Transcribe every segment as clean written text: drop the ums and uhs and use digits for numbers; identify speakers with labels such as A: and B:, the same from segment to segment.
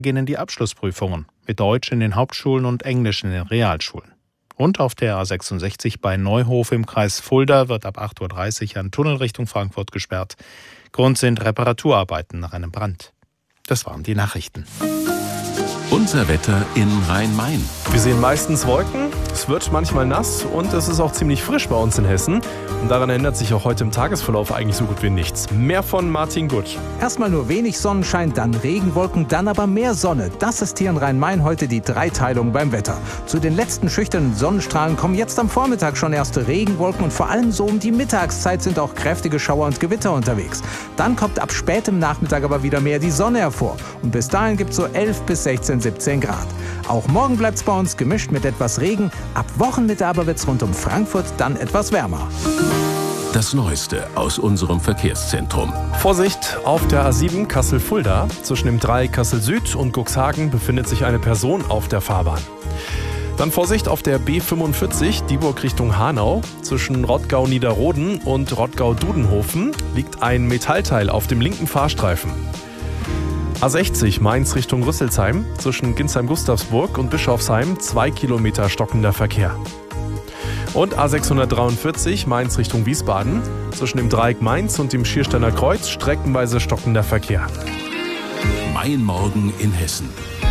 A: beginnen die Abschlussprüfungen mit Deutsch in den Hauptschulen und Englisch in den Realschulen. Und auf der A66 bei Neuhof im Kreis Fulda wird ab 8.30 Uhr ein Tunnel Richtung Frankfurt gesperrt. Grund sind Reparaturarbeiten nach einem Brand. Das waren die Nachrichten.
B: Unser Wetter in Rhein-Main.
C: Wir sehen meistens Wolken, es wird manchmal nass und es ist auch ziemlich frisch bei uns in Hessen. Und daran ändert sich auch heute im Tagesverlauf eigentlich so gut wie nichts. Mehr von Martin Gut.
D: Erstmal nur wenig Sonnenschein, dann Regenwolken, dann aber mehr Sonne. Das ist hier in Rhein-Main heute die Dreiteilung beim Wetter. Zu den letzten schüchternen Sonnenstrahlen kommen jetzt am Vormittag schon erste Regenwolken und vor allem so um die Mittagszeit sind auch kräftige Schauer und Gewitter unterwegs. Dann kommt ab spätem Nachmittag aber wieder mehr die Sonne hervor. Und bis dahin gibt es so 11 bis 17 Grad. Auch morgen bleibt es bei uns gemischt mit etwas Regen. Ab Wochenmitte aber wird es rund um Frankfurt dann etwas wärmer.
B: Das Neueste aus unserem Verkehrszentrum.
C: Vorsicht, auf der A7 Kassel-Fulda. Zwischen dem Dreieck Kassel-Süd und Cuxhagen befindet sich eine Person auf der Fahrbahn. Dann Vorsicht auf der B45 Dieburg Richtung Hanau. Zwischen Rottgau-Niederroden und Rottgau-Dudenhofen liegt ein Metallteil auf dem linken Fahrstreifen. A60 Mainz Richtung Rüsselsheim, zwischen Ginsheim-Gustavsburg und Bischofsheim 2 Kilometer stockender Verkehr. Und A643 Mainz Richtung Wiesbaden, zwischen dem Dreieck Mainz und dem Schiersteiner Kreuz streckenweise stockender Verkehr.
B: Mein Morgen in Hessen.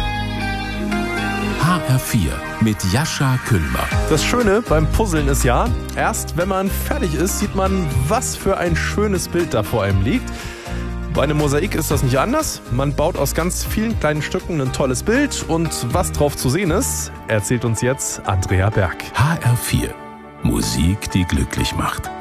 B: HR4 mit Jascha Kühlmer.
C: Das Schöne beim Puzzeln ist ja, erst wenn man fertig ist, sieht man, was für ein schönes Bild da vor einem liegt. Bei einem Mosaik ist das nicht anders. Man baut aus ganz vielen kleinen Stücken ein tolles Bild und was drauf zu sehen ist, erzählt uns jetzt Andrea Berg.
B: HR4. Musik, die glücklich macht.